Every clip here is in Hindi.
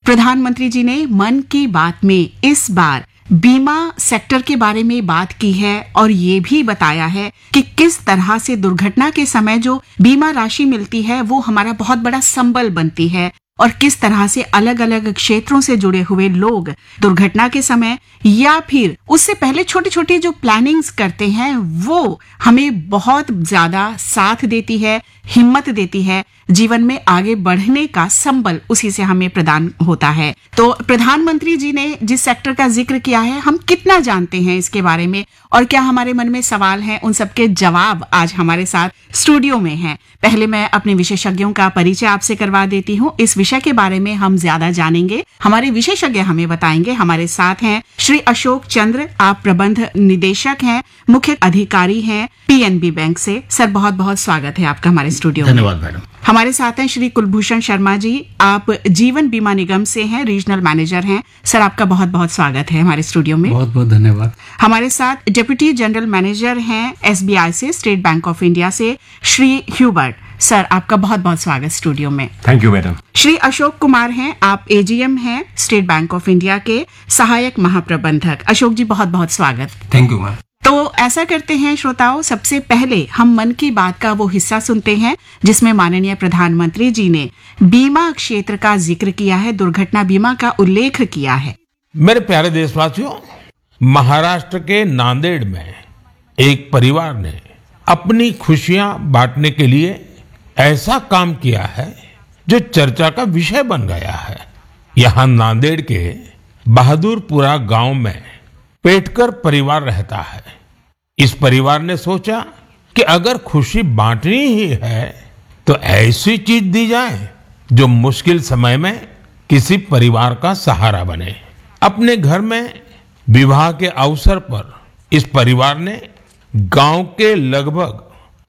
प्रधानमंत्री जी ने मन की बात में इस बार बीमा सेक्टर के बारे में बात की है और ये भी बताया है कि किस तरह से दुर्घटना के समय जो बीमा राशि मिलती है वो हमारा बहुत बड़ा संबल बनती है और किस तरह से अलग अलग क्षेत्रों से जुड़े हुए लोग दुर्घटना के समय या फिर उससे पहले छोटे छोटे जो प्लानिंग्स करते हैं वो हमें बहुत ज्यादा साथ देती है, हिम्मत देती है, जीवन में आगे बढ़ने का संबल उसी से हमें प्रदान होता है। तो प्रधानमंत्री जी ने जिस सेक्टर का जिक्र किया है, हम कितना जानते हैं इसके बारे में और क्या हमारे मन में सवाल हैं, उन सबके जवाब आज हमारे साथ स्टूडियो में हैं। पहले मैं अपने विशेषज्ञों का परिचय आपसे करवा देती हूँ। इस विषय के बारे में हम ज्यादा जानेंगे, हमारे विशेषज्ञ हमें बताएंगे। हमारे साथ हैं श्री अशोक चंद्र, आप प्रबंध निदेशक हैं, मुख्य अधिकारी हैं पीएनबी बैंक से। सर बहुत बहुत स्वागत है आपका हमारे स्टूडियो में। धन्यवाद मैडम। हमारे साथ हैं श्री कुलभूषण शर्मा जी, आप जीवन बीमा निगम से हैं, रीजनल मैनेजर हैं। सर आपका बहुत बहुत स्वागत है हमारे स्टूडियो में। बहुत बहुत धन्यवाद। हमारे साथ डिप्टी जनरल मैनेजर हैं एसबीआई से, स्टेट बैंक ऑफ इंडिया से, श्री ह्यूबर्ट। सर आपका बहुत बहुत स्वागत स्टूडियो में। Thank you madam. Shri Ashok Kumar हैं, आप एजीएम हैं स्टेट बैंक ऑफ इंडिया के, सहायक महाप्रबंधक। अशोक जी बहुत बहुत स्वागत। Thank you ma'am. तो ऐसा करते हैं श्रोताओं, सबसे पहले हम मन की बात का वो हिस्सा सुनते हैं जिसमें माननीय प्रधानमंत्री जी ने बीमा क्षेत्र का जिक्र किया है, दुर्घटना बीमा का उल्लेख किया है। मेरे प्यारे देशवासियों, महाराष्ट्र के नांदेड़ में एक परिवार ने अपनी खुशियां बांटने के लिए ऐसा काम किया है जो चर्चा का विषय बन गया है। यहाँ नांदेड़ के बहादुरपुरा गांव में पेटकर परिवार रहता है। इस परिवार ने सोचा कि अगर खुशी बांटनी ही है तो ऐसी चीज दी जाए जो मुश्किल समय में किसी परिवार का सहारा बने। अपने घर में विवाह के अवसर पर इस परिवार ने गांव के लगभग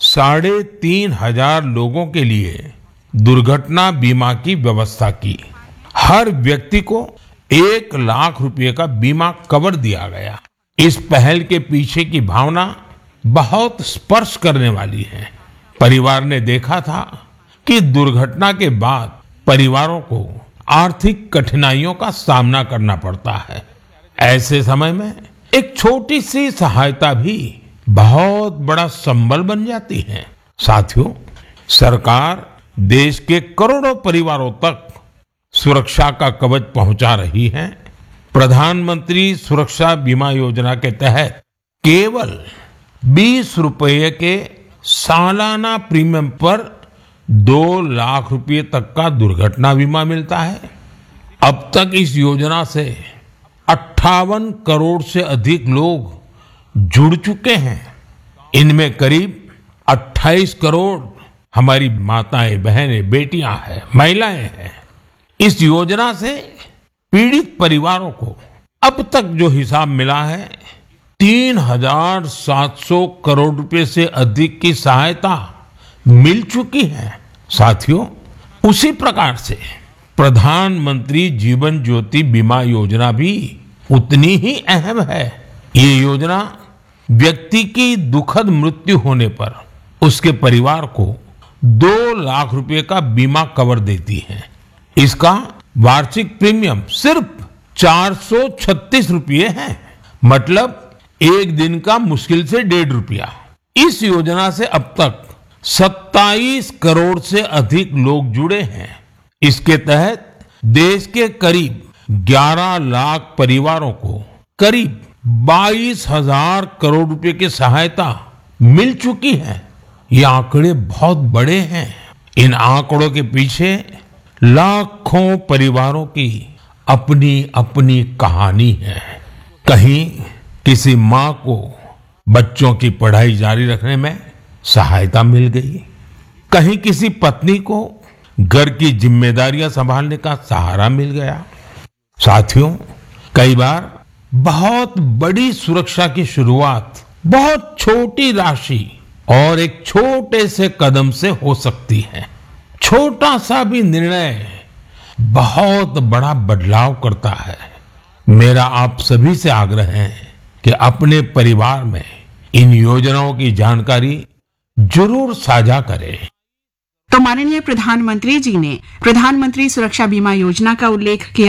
3,500 लोगों के लिए दुर्घटना बीमा की व्यवस्था की। हर व्यक्ति को 1 लाख रुपए का बीमा कवर दिया गया। इस पहल के पीछे की भावना बहुत स्पर्श करने वाली है। परिवार ने देखा था कि दुर्घटना के बाद परिवारों को आर्थिक कठिनाइयों का सामना करना पड़ता है। ऐसे समय में एक छोटी सी सहायता भी बहुत बड़ा संबल बन जाती है। साथियों, सरकार देश के करोड़ों परिवारों तक सुरक्षा का कवच पहुंचा रही है। प्रधानमंत्री सुरक्षा बीमा योजना के तहत केवल 20 रुपये के सालाना प्रीमियम पर 2 लाख रुपए तक का दुर्घटना बीमा मिलता है। अब तक इस योजना से 58 करोड़ से अधिक लोग जुड़ चुके हैं। इनमें करीब 28 करोड़ हमारी माताएं, बहनें, बेटियां हैं, महिलाएं हैं। इस योजना से पीड़ित परिवारों को अब तक जो हिसाब मिला है 3,700 करोड़ रुपए से अधिक की सहायता मिल चुकी है। साथियों, उसी प्रकार से प्रधानमंत्री जीवन ज्योति बीमा योजना भी उतनी ही अहम है। ये योजना व्यक्ति की दुखद मृत्यु होने पर उसके परिवार को 2 लाख रुपए का बीमा कवर देती है। इसका वार्षिक प्रीमियम सिर्फ 436 रुपये है, मतलब एक दिन का मुश्किल से 1.5 रुपया। इस योजना से अब तक 27 करोड़ से अधिक लोग जुड़े हैं। इसके तहत देश के करीब 11 लाख परिवारों को करीब 22,000 करोड़ रुपए की सहायता मिल चुकी है। ये आंकड़े बहुत बड़े हैं। इन आंकड़ों के पीछे लाखों परिवारों की अपनी अपनी कहानी है। कहीं किसी माँ को बच्चों की पढ़ाई जारी रखने में सहायता मिल गई, कहीं किसी पत्नी को घर की जिम्मेदारियां संभालने का सहारा मिल गया। साथियों, कई बार बहुत बड़ी सुरक्षा की शुरुआत बहुत छोटी राशि और एक छोटे से कदम से हो सकती है। छोटा सा भी निर्णय बहुत बड़ा बदलाव करता है। मेरा आप सभी से आग्रह है कि अपने परिवार में इन योजनाओं की जानकारी जरूर साझा करें। तो माननीय प्रधानमंत्री जी ने प्रधानमंत्री सुरक्षा बीमा योजना का उल्लेख किया।